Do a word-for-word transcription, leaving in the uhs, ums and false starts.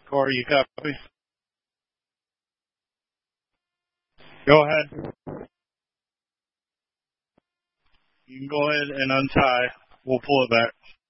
Corey, you copy? Go ahead. You can go ahead and untie. We'll pull it back.